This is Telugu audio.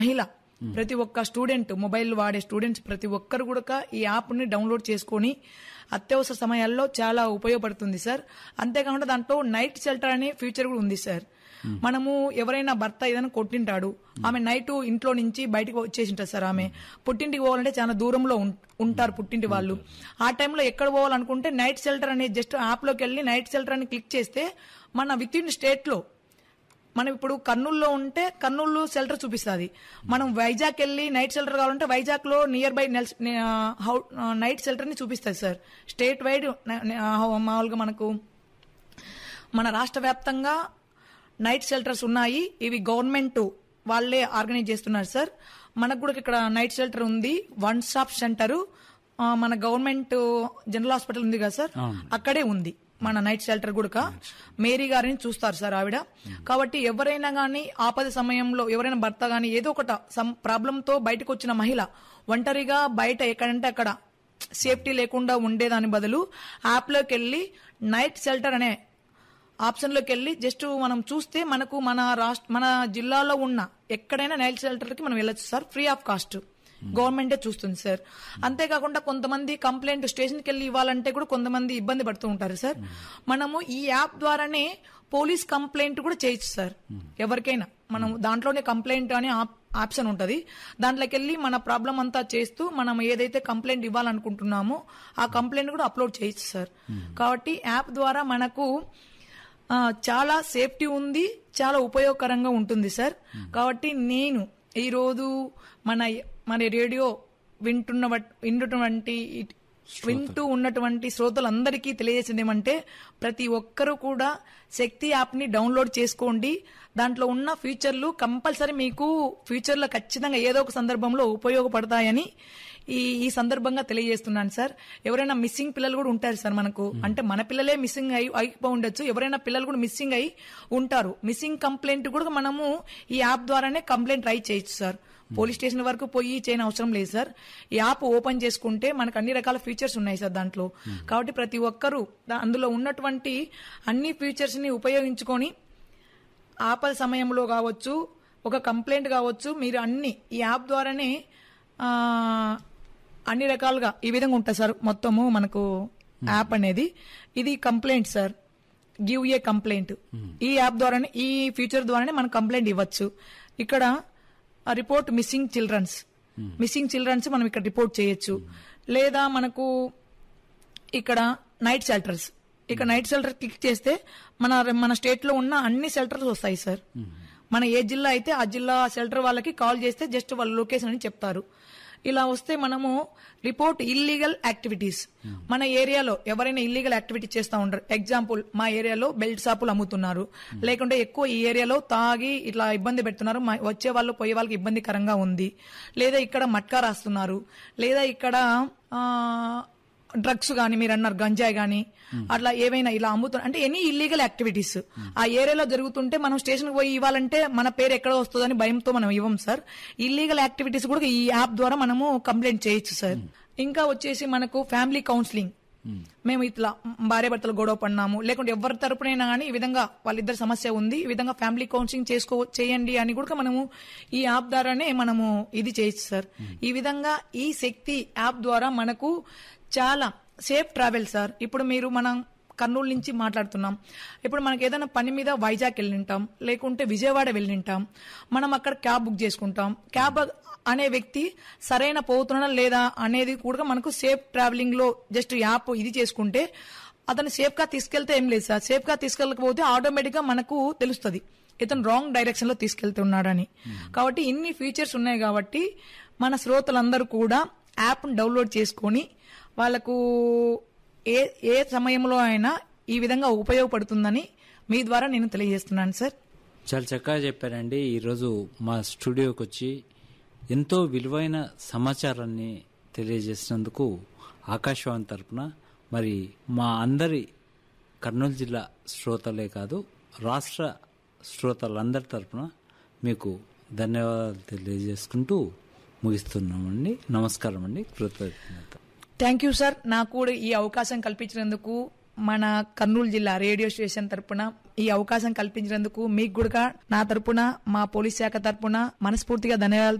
మహిళ ప్రతి ఒక్క స్టూడెంట్, మొబైల్ వాడే స్టూడెంట్స్ ప్రతి ఒక్కరు కూడా ఈ యాప్ ని డౌన్లోడ్ చేసుకుని అత్యవసర సమయాల్లో చాలా ఉపయోగపడుతుంది సార్. అంతేకాకుండా దాంట్లో నైట్ షెల్టర్ అనే ఫీచర్ కూడా ఉంది సార్. మనము ఎవరైనా భర్త ఏదైనా కొట్టింటాడు, ఆమె నైట్ ఇంట్లో నుంచి బయటకు వచ్చేసింటారు సార్. ఆమె పుట్టింటికి పోవాలంటే చాలా దూరంలో ఉంటారు పుట్టింటి వాళ్ళు. ఆ టైంలో ఎక్కడ పోవాలనుకుంటే నైట్ షెల్టర్ అనే జస్ట్ యాప్ లోకి వెళ్ళి నైట్ షెల్టర్ అని క్లిక్ చేస్తే మన విత్ ఇన్ స్టేట్ లో, మనం ఇప్పుడు కర్నూలులో ఉంటే కర్నూలు షెల్టర్ చూపిస్తుంది. మనం వైజాగ్ వెళ్ళి నైట్ షెల్టర్ కావాలంటే వైజాగ్ లో నియర్ బై నైట్ షెల్టర్ ని చూపిస్తుంది సార్. స్టేట్ వైడ్ మామూలుగా మనకు మన రాష్ట్ర వ్యాప్తంగా నైట్ షెల్టర్స్ ఉన్నాయి. ఇవి గవర్నమెంట్ వాళ్లే ఆర్గనైజ్ చేస్తున్నారు సార్. మనకు కూడా ఇక్కడ నైట్ షెల్టర్ ఉంది, వన్ స్టాప్ సెంటర్. మన గవర్నమెంట్ జనరల్ హాస్పిటల్ ఉంది కదా సార్, అక్కడే ఉంది మన నైట్ షెల్టర్ కూడా. మేరీ గారిని చూస్తారు సార్ ఆవిడ. కాబట్టి ఎవరైనా గానీ ఆపద సమయంలో ఎవరైనా భర్త గానీ ఏదో ఒకట ప్రాబ్లంతో బయటకు వచ్చిన మహిళ ఒంటరిగా బయట ఎక్కడంటే అక్కడ సేఫ్టీ లేకుండా ఉండేదాని బదులు యాప్ లోకి వెళ్లి నైట్ షెల్టర్ అనే ఆప్షన్ లోకి వెళ్లి జస్ట్ మనం చూస్తే మనకు మన జిల్లాలో ఉన్న ఎక్కడైనా నైట్ షెల్టర్ కి మనం వెళ్ళొచ్చు సార్, ఫ్రీ ఆఫ్ కాస్ట్. గవర్నమెంటే చూస్తుంది సార్. అంతేకాకుండా కొంతమంది కంప్లైంట్ స్టేషన్కి వెళ్ళి ఇవ్వాలంటే కూడా కొంతమంది ఇబ్బంది పడుతూ ఉంటారు సార్. మనము ఈ యాప్ ద్వారానే పోలీస్ కంప్లైంట్ కూడా చేయొచ్చు సార్. ఎవరికైనా మనం దాంట్లోనే కంప్లైంట్ అనే ఆప్షన్ ఉంటది, దాంట్లోకి వెళ్ళి మన ప్రాబ్లం అంతా చేస్తూ మనం ఏదైతే కంప్లైంట్ ఇవ్వాలనుకుంటున్నామో ఆ కంప్లైంట్ కూడా అప్లోడ్ చేయొచ్చు సార్. కాబట్టి యాప్ ద్వారా మనకు చాలా సేఫ్టీ ఉంది, చాలా ఉపయోగకరంగా ఉంటుంది సార్. కాబట్టి నేను ఈరోజు మన రేడియో వింటూ ఉన్నటువంటి శ్రోతలందరికీ తెలియజేసింది ఏమంటే, ప్రతి ఒక్కరూ కూడా శక్తి యాప్ ని డౌన్లోడ్ చేసుకోండి. దాంట్లో ఉన్న ఫీచర్లు కంపల్సరీ మీకు ఫ్యూచర్ లో ఖచ్చితంగా ఏదో ఒక సందర్భంలో ఉపయోగపడతాయని ఈ సందర్భంగా తెలియజేస్తున్నాను సార్. ఎవరైనా మిస్సింగ్ పిల్లలు కూడా ఉంటారు సార్ మనకు, అంటే మన పిల్లలే మిస్సింగ్ అయిపోయి ఉండొచ్చు, ఎవరైనా పిల్లలు కూడా మిస్సింగ్ అయి ఉంటారు. మిస్సింగ్ కంప్లైంట్ కూడా మనము ఈ యాప్ ద్వారానే కంప్లైంట్ రైజ్ చేయొచ్చు సార్. పోలీస్ స్టేషన్ వరకు పోయి చేయని అవసరం లేదు సార్. ఈ యాప్ ఓపెన్ చేసుకుంటే మనకు అన్ని రకాల ఫీచర్స్ ఉన్నాయి సార్ దాంట్లో. కాబట్టి ప్రతి ఒక్కరూ అందులో ఉన్నటువంటి అన్ని ఫీచర్స్ ని ఉపయోగించుకొని ఆపద సమయంలో కావచ్చు, ఒక కంప్లైంట్ కావచ్చు, మీరు ఈ యాప్ ద్వారానే అన్ని రకాలుగా ఈ విధంగా ఉంటుంది సార్. మొత్తము మనకు యాప్ అనేది ఇది complaint sir, give a complaint. ఈ యాప్ ద్వారానే, ఈ ఫీచర్ ద్వారానే మనం కంప్లైంట్ ఇవ్వచ్చు. ఇక్కడ రిపోర్ట్ మిస్సింగ్ చిల్డ్రన్స్ మనం ఇక్కడ రిపోర్ట్ చేయొచ్చు. లేదా మనకు ఇక్కడ నైట్ షెల్టర్స్, ఇక్కడ నైట్ షెల్టర్ క్లిక్ చేస్తే మన స్టేట్ లో ఉన్న అన్ని షెల్టర్స్ వస్తాయి సార్. మన ఏ జిల్లా అయితే ఆ జిల్లా షెల్టర్ వాళ్ళకి కాల్ చేస్తే జస్ట్ వాళ్ళ లొకేషన్ అని చెప్తారు. ఇలా వస్తే మనము రిపోర్ట్ ఇల్లీగల్ యాక్టివిటీస్, మన ఏరియాలో ఎవరైనా ఇల్లీగల్ యాక్టివిటీ చేస్తా ఉంటారు. ఎగ్జాంపుల్, మా ఏరియాలో బెల్ట్ షాపులు అమ్ముతున్నారు, లేకుంటే ఎక్కువ ఈ ఏరియాలో తాగి ఇట్లా ఇబ్బంది పెడుతున్నారు, వచ్చే వాళ్ళు పోయే వాళ్ళకి ఇబ్బందికరంగా ఉంది, లేదా ఇక్కడ మట్కా రాస్తున్నారు, లేదా ఇక్కడ డ్రగ్స్ గానీ, మీరు అన్నారు గంజాయి గానీ, అట్లా ఏవైనా ఇలా అమ్ముతున్నారు అంటే ఎనీ ఇల్లీగల్ యాక్టివిటీస్ ఆ ఏరియాలో జరుగుతుంటే మనం స్టేషన్కి పోయి ఇవ్వాలంటే మన పేరు ఎక్కడ వస్తుందని భయంతో మనం ఇవ్వం సార్. ఇల్లీగల్ యాక్టివిటీస్ కూడా ఈ యాప్ ద్వారా మనము కంప్లైంట్ చేయొచ్చు సార్. ఇంకా వచ్చేసి మనకు ఫ్యామిలీ కౌన్సిలింగ్, మేము ఇట్లా భార్యాభర్తలు గొడవ పడినాము, లేకుంటే ఎవరి తరపునైనా కానీ ఈ విధంగా వాళ్ళిద్దరు సమస్య ఉంది, ఈ విధంగా ఫ్యామిలీ కౌన్సిలింగ్ చేయండి అని కూడా మనము ఈ యాప్ ద్వారానే మనము ఇది చేయొచ్చు సార్. ఈ విధంగా ఈ శక్తి యాప్ ద్వారా మనకు చాలా సేఫ్ ట్రావెల్ సార్. ఇప్పుడు మనం కర్నూలు నుంచి మాట్లాడుతున్నాం, ఇప్పుడు మనకి ఏదైనా పని మీద వైజాగ్ వెళ్ళింటాం, లేకుంటే విజయవాడ వెళ్ళింటాం, మనం అక్కడ క్యాబ్ బుక్ చేసుకుంటాం. క్యాబ్ అనే వ్యక్తి సరైన పోతున్నా లేదా అనేది కూడా మనకు సేఫ్ ట్రావెలింగ్ లో జస్ట్ యాప్ ఇది చేసుకుంటే అతను సేఫ్ గా తీసుకెళ్తే ఏం లేదు సార్. సేఫ్ గా తీసుకెళ్ళకపోతే ఆటోమేటిక్ గా మనకు తెలుస్తుంది ఇతను రాంగ్ డైరెక్షన్ లో తీసుకెళ్తున్నాడని. కాబట్టి ఇన్ని ఫీచర్స్ ఉన్నాయి కాబట్టి మన శ్రోతలందరూ కూడా యాప్ డౌన్లోడ్ చేసుకొని వాళ్ళకు ఏ సమయంలో అయినా ఈ విధంగా ఉపయోగపడుతుందని మీ ద్వారా నేను తెలియజేస్తున్నాను సార్. చాలా చక్కగా చెప్పారండి. ఈరోజు మా స్టూడియోకి వచ్చి ఎంతో విలువైన సమాచారాన్ని తెలియజేసినందుకు ఆకాశవాణి తరపున, మరి మా అందరి కర్నూలు జిల్లా శ్రోతలే కాదు రాష్ట్ర శ్రోతలందరి తరపున మీకు ధన్యవాదాలు తెలియజేసుకుంటూ ముగిస్తున్నామండి. నమస్కారం అండి. కృతజ్ఞత. Thank you sir. నాకు కూడా ఈ అవకాశం కల్పించినందుకు మన కర్నూలు జిల్లా రేడియో స్టేషన్ తరపున ఈ అవకాశం కల్పించినందుకు మీకు కూడా నా తరపున మా పోలీస్ శాఖ తరపున మనస్ఫూర్తిగా ధన్యవాదాలు